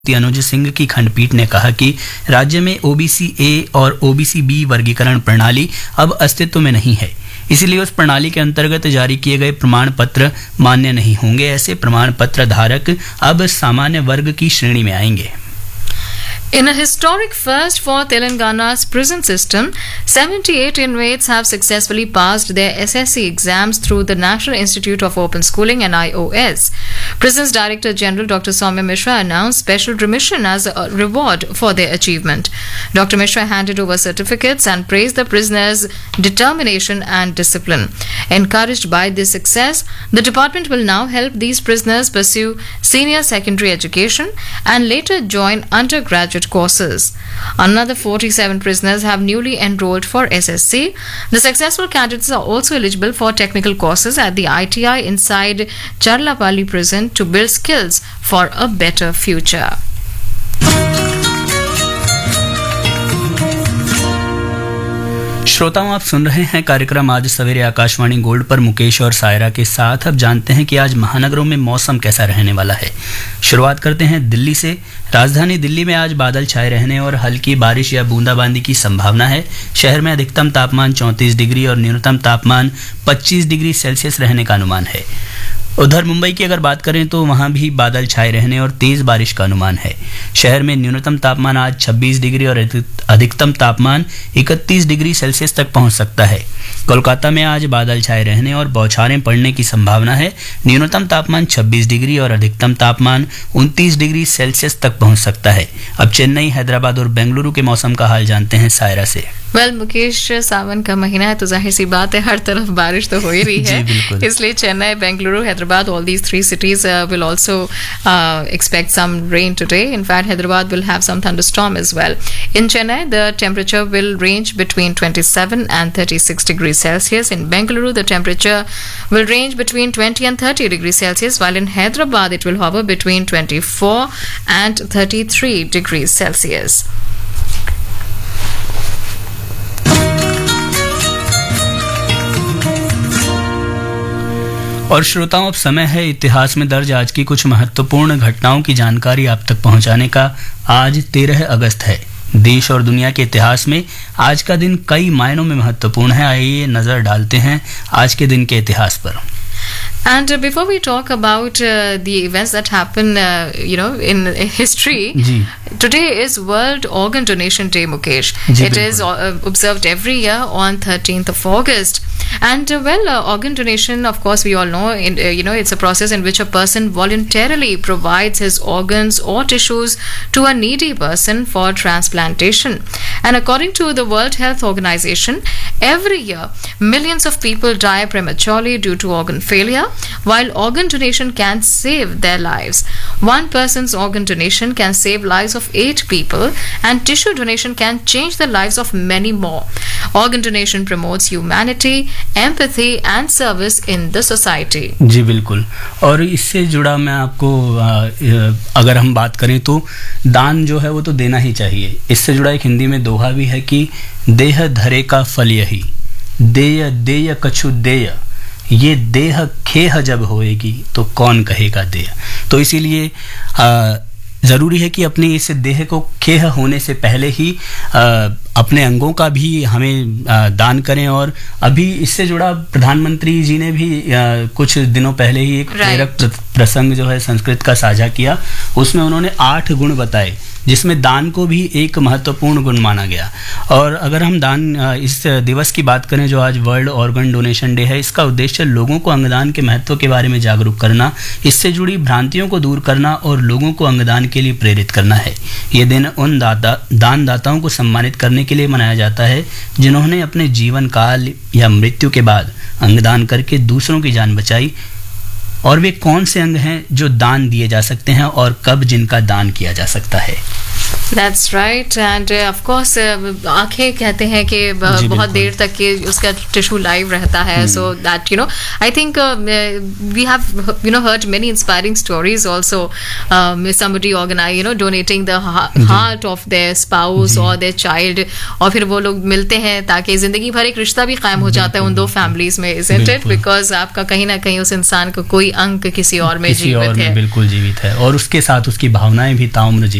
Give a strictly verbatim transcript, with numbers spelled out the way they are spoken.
अनुज सिंह की खंडपीठ ने कहा कि राज्य में ओबीसी ए और ओबीसी बी वर्गीकरण प्रणाली अब अस्तित्व में नहीं है, इसलिए उस प्रणाली के अंतर्गत जारी किए गए प्रमाण पत्र मान्य नहीं होंगे। ऐसे प्रमाण पत्र धारक अब सामान्य वर्ग की श्रेणी में आएंगे। In a historic first for Telangana's prison system, seventy-eight inmates have successfully passed their S S C exams through the National Institute of Open Schooling N I O S. Prisons Director General Doctor Soumya Mishra announced special remission as a reward for their achievement. Doctor Mishra handed over certificates and praised the prisoners' determination and discipline. Encouraged by this success, the department will now help these prisoners pursue senior secondary education and later join undergraduate courses. Another forty-seven prisoners have newly enrolled for S S C. The successful candidates are also eligible for technical courses at the I T I inside Charlapalli prison to build skills for a better future. श्रोताओं, आप सुन रहे हैं कार्यक्रम आज सवेरे Akashvani gold पर मुकेश और सायरा के साथ। अब जानते हैं कि आज महानगरों में मौसम कैसा रहने वाला है। शुरुआत करते हैं दिल्ली से। राजधानी दिल्ली में आज बादल छाए रहने और हल्की बारिश या बूंदाबांदी की संभावना है। शहर में अधिकतम तापमान चौंतीस डिग्री और न्यूनतम तापमान पच्चीस डिग्री सेल्सियस रहने का अनुमान है। उधर मुंबई की अगर बात करें तो वहां भी बादल छाए रहने और तेज बारिश का अनुमान है। शहर में न्यूनतम तापमान आज छब्बीस डिग्री और अधिकतम तापमान इकतीस डिग्री सेल्सियस तक पहुंच सकता है। कोलकाता में आज बादल छाए रहने और बौछारें पड़ने की संभावना है। न्यूनतम तापमान छब्बीस डिग्री और अधिकतम तापमान उनतीस डिग्री सेल्सियस तक पहुंच सकता है। अब चेन्नई, हैदराबाद और बेंगलुरु के मौसम का हाल जानते हैं सायरा से। वेल well, मुकेश, सावन का महीना है तो जाहिर सी बात है हर तरफ बारिश तो हो ही रही है। इसलिए Chennai, Bengaluru, Hyderabad, all these three cities uh, will also uh, expect some rain today. In fact, Hyderabad will have some thunderstorm as well. In Chennai, the temperature will range between twenty-seven and thirty-six degrees Celsius. In Bengaluru, the temperature will range between twenty and thirty degrees Celsius, while in Hyderabad, it will hover between twenty-four and thirty-three degrees Celsius. और श्रोताओं, अब समय है इतिहास में दर्ज आज की कुछ महत्वपूर्ण घटनाओं की जानकारी आप तक पहुंचाने का। आज तेरह अगस्त है। देश और दुनिया के इतिहास में आज का दिन कई मायनों में महत्वपूर्ण है। आइए नजर डालते हैं आज के दिन के इतिहास पर। And uh, before we talk about uh, the events that happen, uh, you know, in history, ji. today is World Organ Donation Day, Mukesh. Ji, it is uh, observed every year on thirteenth of August. And uh, well, uh, organ donation, of course, we all know, in, uh, you know, it's a process in which a person voluntarily provides his organs or tissues to a needy person for transplantation. And according to the World Health Organization, every year, millions of people die prematurely due to organ failure, while organ donation can save their lives. One person's organ donation can save lives of eight people, and tissue donation can change the lives of many more. Organ donation promotes humanity, empathy and service in the society. जी बिल्कुल। और इससे जुड़ा मैं आपको अगर हम बात करें तो दान जो है वो तो देना ही चाहिए। इससे जुड़ा एक हिंदी में दोहा भी है कि देह धरे का फल यही, देय देय कछु देय, ये देह खेह जब होएगी तो कौन कहेगा देय। तो इसीलिए ज़रूरी है कि अपने इस देह को खेह होने से पहले ही आ, अपने अंगों का भी हमें आ, दान करें। और अभी इससे जुड़ा प्रधानमंत्री जी ने भी आ, कुछ दिनों पहले ही एक प्रेरक प्रसंग जो है संस्कृत का साझा किया। उसमें उन्होंने आठ गुण बताए जिसमें दान को भी एक महत्वपूर्ण गुण माना गया। और अगर हम दान इस दिवस की बात करें जो आज वर्ल्ड ऑर्गन डोनेशन डे है, इसका उद्देश्य लोगों को अंगदान के महत्व के बारे में जागरूक करना, इससे जुड़ी भ्रांतियों को दूर करना और लोगों को अंगदान के लिए प्रेरित करना है। ये दिन उन दाता दानदाताओं को सम्मानित करने के लिए मनाया जाता है जिन्होंने अपने जीवन काल या मृत्यु के बाद अंगदान करके दूसरों की जान बचाई। और वे कौन से अंग हैं जो दान दिए जा सकते हैं और कब जिनका दान किया जा सकता है। That's right, and uh, of course uh, आंखें कहते हैं कि uh, बहुत देर तक के उसका टिश्यू लाइव रहता है, so that you know I think uh, we have you know heard many inspiring stories also. um, somebody organize you know donating the heart of their spouse or their child, और फिर वो लोग मिलते हैं ताकि जिंदगी भर एक रिश्ता भी कायम हो जाता है उन दो फैमिलीज में, isn't it? Because आपका कहीं ना कहीं उस इंसान को कोई अंक किसी और में किसी जीवित और में है। बिल्कुल जीवित है, और उसके साथ उसकी भावनाएं भी ताउम्र